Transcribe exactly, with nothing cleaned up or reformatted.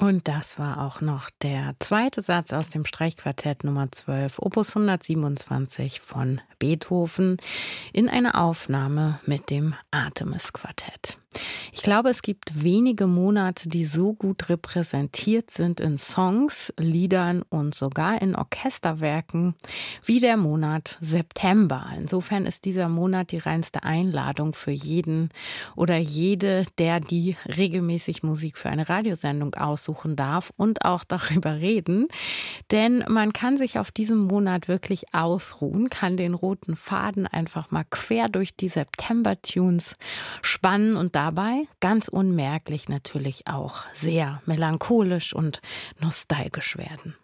Und das war auch noch der zweite Satz aus dem Streichquartett Nummer zwölf, Opus hundertsiebenundzwanzig von Beethoven, in einer Aufnahme mit dem Artemis-Quartett. Ich glaube, es gibt wenige Monate, die so gut repräsentiert sind in Songs, Liedern und sogar in Orchesterwerken wie der Monat September. Insofern ist dieser Monat die reinste Einladung für jeden oder jede, der die regelmäßig Musik für eine Radiosendung aussuchen darf und auch darüber reden. Denn man kann sich auf diesem Monat wirklich ausruhen, kann den roten Faden einfach mal quer durch die September-Tunes spannen und dabei ganz unmerklich natürlich auch sehr melancholisch und nostalgisch werden.